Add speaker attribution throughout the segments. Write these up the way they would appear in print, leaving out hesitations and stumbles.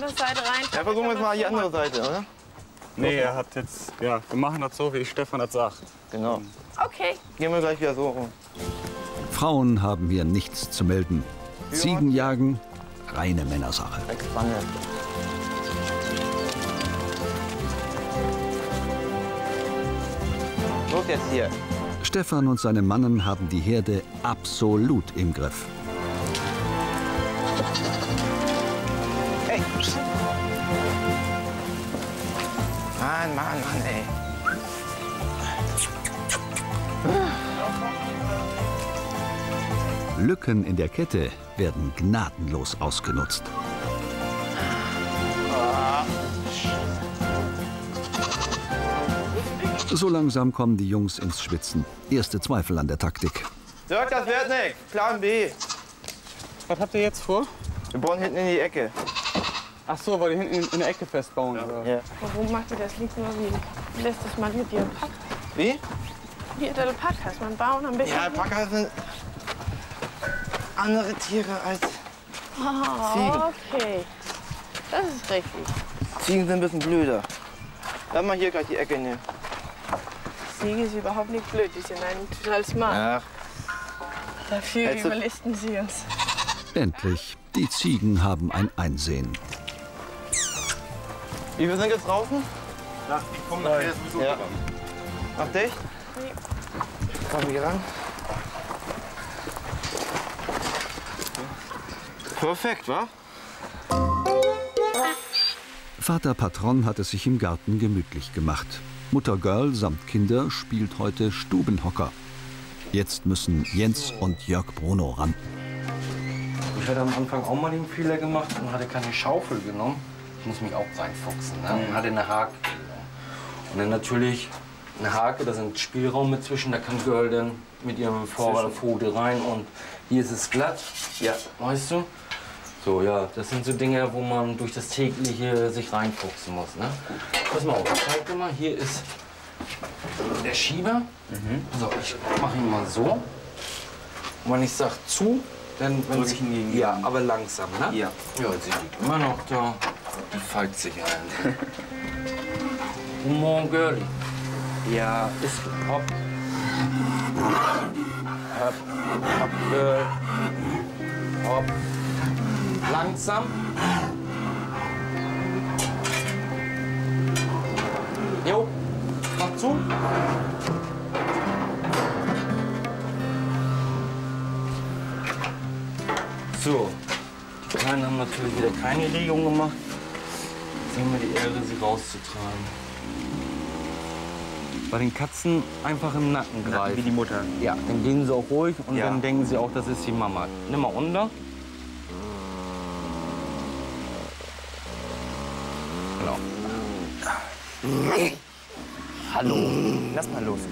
Speaker 1: andere Seite rein.
Speaker 2: Ja, versuchen wir jetzt mal die andere Seite, oder?
Speaker 3: Nee, er hat jetzt, ja, wir machen das so, wie Stefan das sagt.
Speaker 2: Genau.
Speaker 1: Okay.
Speaker 2: Gehen wir gleich wieder so rum.
Speaker 4: Frauen haben hier nichts zu melden. Ziegen jagen, reine Männersache.
Speaker 2: Expandiert. Los jetzt hier.
Speaker 4: Stefan und seine Mannen haben die Herde absolut im Griff.
Speaker 2: Hey. Mann, ey.
Speaker 4: Lücken in der Kette werden gnadenlos ausgenutzt. So langsam kommen die Jungs ins Schwitzen. Erste Zweifel an der Taktik.
Speaker 2: Dirk, das wird nichts. Plan B.
Speaker 3: Was habt ihr jetzt vor?
Speaker 2: Wir bauen hinten in die Ecke.
Speaker 3: Ach so, weil ihr hinten in der Ecke festbauen, oder?
Speaker 2: Ja.
Speaker 1: Warum macht ihr das? Liegt nur wie. Lässt es mal mit dir Pack.
Speaker 2: Wie?
Speaker 1: Wie der Alpakas. Man bauen ein bisschen.
Speaker 2: Ja, Alpakas sind andere Tiere als Ziegen.
Speaker 1: Okay. Das ist richtig.
Speaker 2: Ziegen sind ein bisschen blöder. Lass mal hier gleich die Ecke nehmen.
Speaker 1: Ziege ist überhaupt nicht blöd. Die sind ein Talisman.
Speaker 2: Ach,
Speaker 1: Dafür
Speaker 2: Hättest du-
Speaker 1: überlisten sie uns.
Speaker 4: Endlich, die Ziegen haben ein Einsehen.
Speaker 2: wie wir sind jetzt draußen?
Speaker 3: Ja, die kommen nachher sowieso
Speaker 2: Ja.
Speaker 3: dran.
Speaker 2: Mach dich. Komm hier ran. Perfekt, wa?
Speaker 4: Vater Patron hat es sich im Garten gemütlich gemacht. Mutter Girl samt Kinder spielt heute Stubenhocker. Jetzt müssen Jens und Jörg Bruno ran.
Speaker 5: Ich hatte am Anfang auch mal den Fehler gemacht und hatte keine Schaufel genommen. Ich muss mich auch reinfuchsen. Ne? Und hatte eine Hake genommen. Und dann natürlich eine Hake, da ist Spielraum mit zwischen. Da kann Girl dann mit ihrem Vorderpfote rein. Und hier ist es glatt. Ja, weißt du? So, ja, das sind so Dinge, wo man durch das tägliche sich reinfuchsen muss. Ne? Pass mal auf, ich zeig dir mal. Hier ist der Schieber. So, ich mache ihn mal so. Und wenn ich sage zu, dann drücke ich ihn gegen. Ja, aber langsam, ne? Ja. Ja, sie liegt immer noch da. Die faltet sich ein. Guten Morgen, Girlie. Ja, ist hopp. Hopp, hopp, Girl. Hopp. Langsam. Jo, mach zu. So, die Kleinen haben natürlich wieder keine Regung gemacht. Jetzt haben wir die Ehre, sie rauszutragen. Bei den Katzen einfach im Nacken greifen.
Speaker 2: Wie die Mutter.
Speaker 5: Ja, dann gehen sie auch ruhig und
Speaker 2: Ja.
Speaker 5: dann denken sie auch, das ist die Mama. Nimm mal unter. Genau.
Speaker 2: Hallo. Lass mal los.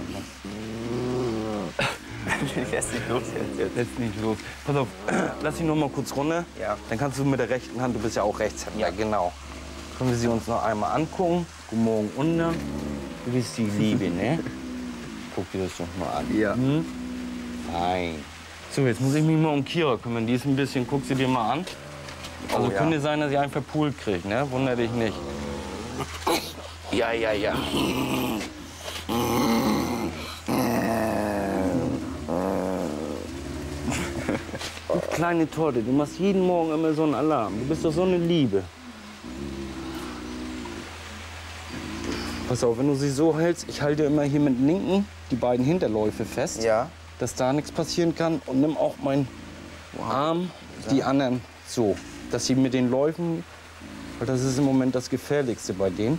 Speaker 2: Lass nicht los jetzt.
Speaker 5: Jetzt nicht los. Pass auf, lass dich noch mal kurz runter.
Speaker 2: Ja.
Speaker 5: Dann kannst du mit der rechten Hand, du bist ja auch Rechtshänder. Ja, genau. Können wir sie uns noch einmal angucken. Guten Morgen unter. Du bist die Liebe, ne? Guck dir das doch mal an.
Speaker 2: Ja.
Speaker 5: Hm? Fein. So, jetzt muss ich mich mal um Kira kümmern. Die ist ein bisschen, guck sie dir mal an. Also
Speaker 2: Oh, ja.
Speaker 5: könnte sein, dass sie einen verpult kriegt, ne? Wunder dich nicht. Ja, ja, ja. Du kleine Torte, du machst jeden Morgen immer so einen Alarm. Du bist doch so eine Liebe. Pass auf, wenn du sie so hältst, ich halte immer hier mit linken die beiden Hinterläufe fest,
Speaker 2: Ja.
Speaker 5: dass da nichts passieren kann. Und nimm auch meinen Arm, die anderen so, dass sie mit den Läufen, weil das ist im Moment das Gefährlichste bei denen.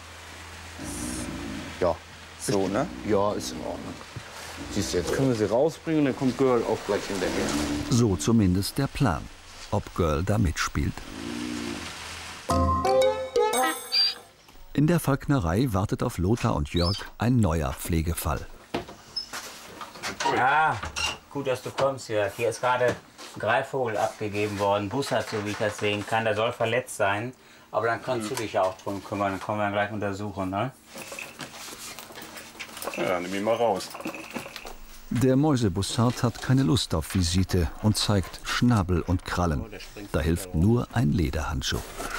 Speaker 5: Ja.
Speaker 2: So, ne?
Speaker 5: Ja, ist in Ordnung. Siehst du, jetzt können wir sie rausbringen und dann kommt Girl auch gleich hinterher.
Speaker 4: So zumindest der Plan. Ob Girl da mitspielt. In der Falknerei wartet auf Lothar und Jörg ein neuer Pflegefall.
Speaker 6: Ah, gut, dass du kommst, Jörg. Hier ist gerade ein Greifvogel abgegeben worden. Bussard, so wie ich das sehen kann. Der soll verletzt sein. Aber dann kannst du dich ja auch drum kümmern. Dann können wir ihn gleich untersuchen, ne?
Speaker 3: Ja, nimm ihn mal raus.
Speaker 4: Der Mäusebussard hat keine Lust auf Visite und zeigt Schnabel und Krallen. Da hilft nur ein Lederhandschuh.